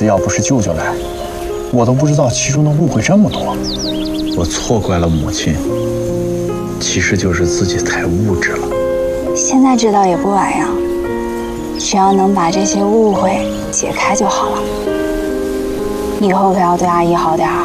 次要不是舅舅来，我都不知道其中的误会这么多。 我错怪了母亲，其实就是自己太物质了。 现在知道也不晚呀，只要能把这些误会解开就好了。以后可要对阿姨好点啊。